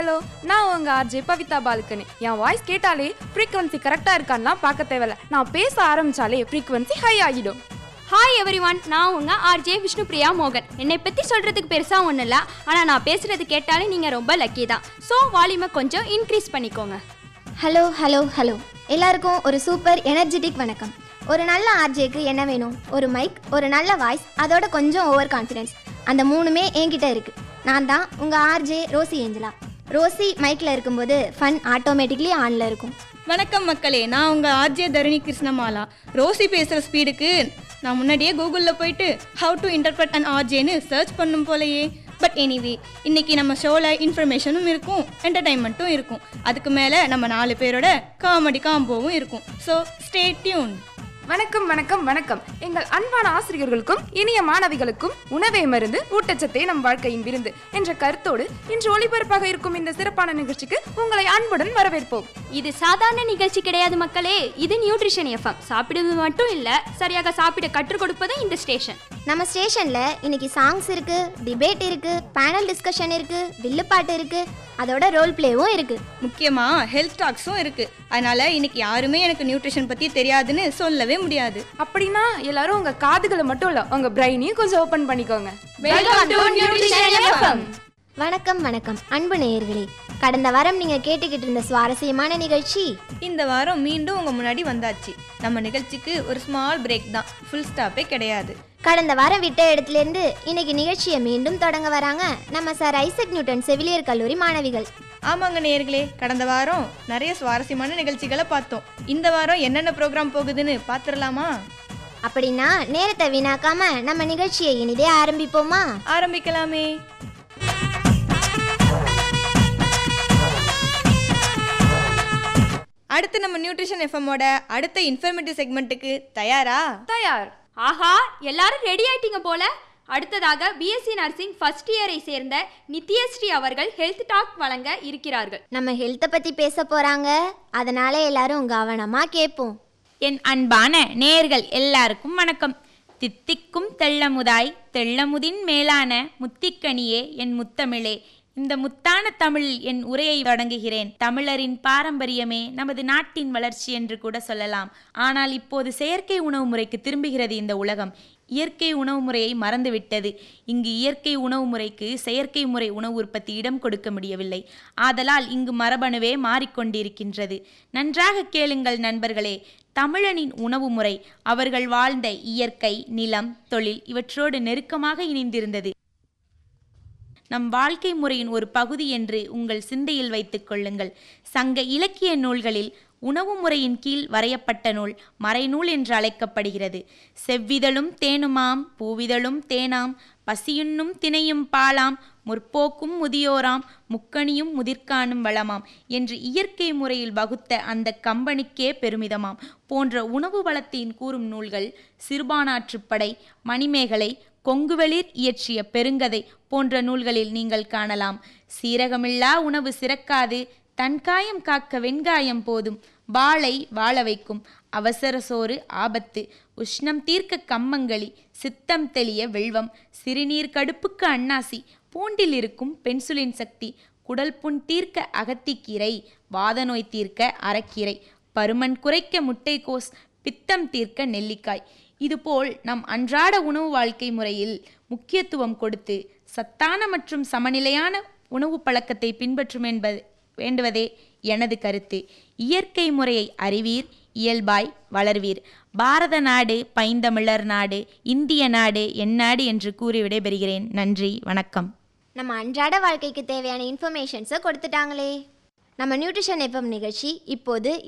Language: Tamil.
ஹலோ, நான் உங்க ஆர்ஜே பவிதா பால்கனி. என் வாய்ஸ் கேட்டாலே ஃப்ரீக்வன்சி கரெக்டா இருக்கான்லாம் பார்க்க தேவையில்ல. நான் பேச ஆரம்பிச்சாலே ஃப்ரீக்வன்சி ஹை ஆகிடும். ஹாய் எவ்ரிவன், நான் உங்க ஆர்ஜே விஷ்ணுபிரியா மோகன். என்னை பற்றி சொல்கிறதுக்கு பெருசாக ஒன்றும் இல்லை, ஆனால் நான் பேசுகிறது கேட்டாலே நீங்கள் ரொம்ப லக்கி தான். ஸோ வால்யூமை கொஞ்சம் இன்க்ரீஸ் பண்ணிக்கோங்க. ஹலோ ஹலோ ஹலோ, எல்லாருக்கும் ஒரு சூப்பர் எனர்ஜெட்டிக் வணக்கம். ஒரு நல்ல ஆர்ஜேக்கு என்ன வேணும்? ஒரு மைக், ஒரு நல்ல வாய்ஸ், அதோட கொஞ்சம் ஓவர் கான்ஃபிடென்ஸ். அந்த மூணுமே என்கிட்ட இருக்குது. நான் தான் உங்கள் ஆர்ஜே ரோசி ஏஞ்சலா. ரோசி மைக்கில் இருக்கும்போது ஃபன் ஆட்டோமேட்டிக்லி ஆனில் இருக்கும். வணக்கம் மக்களே, நான் உங்கள் ஆர்ஜே தரணி கிருஷ்ணமாலா. ரோசி பேசுகிற ஸ்பீடுக்கு நான் முன்னாடியே கூகுளில் போயிட்டு how to interpret and ஆர்ஜேன்னு search பண்ணும் போலையே. பட் எனிவே, இன்னைக்கு நம்ம ஷோவில் இன்ஃபர்மேஷனும் இருக்கும், என்டர்டைன்மெண்ட்டும் இருக்கும். அதுக்கு மேலே நம்ம 4 பேரோட காமெடி காம்போவும் இருக்கும். So stay tune. வணக்கம் வணக்கம் வணக்கம். எங்கள் அன்பான ஆசிரியர்களுக்கும் இனிய மாணவிகளுக்கும் உணவே மருந்து, ஊட்டச்சத்தே நம் வாழ்க்கையின் விருந்து என்ற கருத்தோடு இன்று ஒளிபரப்பாக இருக்கும் இந்த சிறப்பான நிகழ்ச்சிக்கு உங்களை அன்புடன் வரவேற்போம். இது சாதாரண நிகழ்ச்சி கிடையாது மக்களே, இது நியூட்ரிஷன் எஃப்எம். சாப்பிடுவது மட்டும் இல்லை, சரியாக சாப்பிட கற்றுக் கொடுப்பதும் இந்த ஸ்டேஷன். நம்ம ஸ்டேஷனில் இன்னைக்கு சாங்ஸ் இருக்குது, டிபேட் இருக்குது, பேனல் டிஸ்கஷன் இருக்குது, வில்லுப்பாட்டு இருக்குது, அதோட ரோல் பிளேவும் இருக்குது. முக்கியமாக ஹெல்த் டாக்ஸும் இருக்குது. அதனால் இன்னைக்கு யாருமே எனக்கு நியூட்ரிஷன் பற்றி தெரியாதுன்னு சொல்லவே முடியாது. அப்படின்னா எல்லாரும் உங்க காதுகளை மட்டும் இல்ல, உங்க பிரைனையும் கொஞ்சம் ஓபன் பண்ணிக்கோங்க. Welcome to nutrition FM. வணக்கம் வணக்கம் அன்பு நேயர்களே. கடந்த வாரம் நீங்கள் கேட்டுக்கிட்டு இருந்த சுவாரஸ்யமான நிகழ்ச்சி இந்த வாரம் மீண்டும் உங்கள் முன்னாடி வந்தாச்சு. நம்ம நிகழ்ச்சிக்கு ஒரு ஸ்மால் பிரேக் தான், ஃபுல் ஸ்டாப்பே கிடையாது. கடந்த வாரம் விட்ட இடத்துலேருந்து இன்னைக்கு நிகழ்ச்சியை மீண்டும் தொடங்க வராங்க நம்ம சார் ஐசக் நியூட்டன் செவிலியர் கல்லூரி மாணவிகள். ஆமாங்க நேயர்களே, கடந்த வாரம் நிறைய சுவாரஸ்யமான நிகழ்ச்சிகளை பார்த்தோம். இந்த வாரம் என்னென்ன ப்ரோக்ராம் போகுதுன்னு பார்த்துடலாமா? அப்படின்னா நேரத்தை வீணாக்காம நம்ம நிகழ்ச்சியை இனிதே ஆரம்பிப்போமா? ஆரம்பிக்கலாமே. அடுத்து நம்ம நியூட்ரிஷன் எஃப்எம்மோட அடுத்த இன்ஃபர்மேட்டிவ் செக்மெண்ட்டுக்கு தயாரா? தயார். ஆஹா, எல்லாரும் ரெடி ஆயிட்டீங்க போல. அடுத்ததாக பிஎஸ்சி நர்சிங் ஃபர்ஸ்ட் இயரை சேர்ந்த நித்யஸ்ரீ அவர்கள் ஹெல்த் டாக் வழங்க இருக்கிறார்கள். நம்ம ஹெல்த்தை பற்றி பேச போகிறாங்க, அதனால எல்லாரும் கவனமாக கேட்போம். என் அன்பான நேயர்கள் எல்லாருக்கும் வணக்கம். தித்திக்கும் தெள்ளமுதாய் தெள்ளமுதின் மேலான முத்திக்கனியே என் முத்தமிழே, இந்த முத்தான தமிழில் என் உரையை தொடங்குகிறேன். தமிழரின் பாரம்பரியமே நமது நாட்டின் வளர்ச்சி என்று கூட சொல்லலாம். ஆனால் இப்போது செயற்கை உணவு முறைக்கு திரும்புகிறது இந்த உலகம். இயற்கை உணவு முறையை மறந்துவிட்டது. இங்கு இயற்கை உணவு முறைக்கு செயற்கை முறை உணவு உற்பத்தி இடம் கொடுக்க முடியவில்லை. ஆதலால் இங்கு மரபணுவே மாறிக்கொண்டிருக்கின்றது. நன்றாக கேளுங்கள் நண்பர்களே. தமிழனின் உணவு முறை அவர்கள் வாழ்ந்த இயற்கை, நிலம், தொழில் இவற்றோடு நெருக்கமாக இணைந்திருந்தது. நம் வாழ்க்கை முறையின் ஒரு பகுதி என்று உங்கள் சிந்தையில் வைத்துக் கொள்ளுங்கள். சங்க இலக்கிய நூல்களில் உணவு முறையின் கீழ் வரையப்பட்ட நூல் மறைநூல் என்று அழைக்கப்படுகிறது. செவ்விதழும் தேனுமாம், பூவிதழும் தேனாம், பசியுண்ணும் தினையும் பாலாம், முற்போக்கும் முதியோராம், முக்கணியும் முதிர்காணும் வளமாம் என்று இயற்கை முறையில் வகுத்த அந்த கம்பனுக்கே பெருமிதமாம் போன்ற உணவு வளத்தின் கூறும் நூல்கள் சிறுபானாற்றுப்படை, மணிமேகலை, கொங்குவெளிர் இயற்றிய பெருங்கதை போன்ற நூல்களில் நீங்கள் காணலாம். சீரகமில்லா உணவு சிறக்காது, தன்காயம் காக்க வெண்காயம் போதும், வாளை வாழ வைக்கும், அவசர சோறு ஆபத்து, உஷ்ணம் தீர்க்க கம்மங்களி, சித்தம் தெளிய வெள்வம், சிறுநீர் கடுப்புக்கு அன்னாசி, பூண்டில் இருக்கும் பென்சுலின் சக்தி, குடல் புண் தீர்க்க அகத்திக்கீரை, வாத நோய் தீர்க்க அரைக்கீரை, பருமன் குறைக்க முட்டைக்கோஸ், பித்தம் தீர்க்க நெல்லிக்காய். இதுபோல் நம் அன்றாட உணவு வாழ்க்கை முறையில் முக்கியத்துவம் கொடுத்து சத்தான மற்றும் சமநிலையான உணவு பழக்கத்தை பின்பற்றும் வேண்டுவதே எனது கருத்து. இயற்கை முறையை அறிவீர், இயல்பாய் வளர்வீர். பாரத நாடு பைந்தமிழர் நாடு, இந்திய நாடு என் நாடு என்று கூறி விடைபெறுகிறேன். நன்றி, வணக்கம். நம்ம அன்றாட வாழ்க்கைக்கு தேவையான இன்ஃபர்மேஷன்ஸை கொடுத்துட்டாங்களே. நம்ம நியூட்ரிஷன் எஃப்எம் நிகழ்ச்சி இப்போது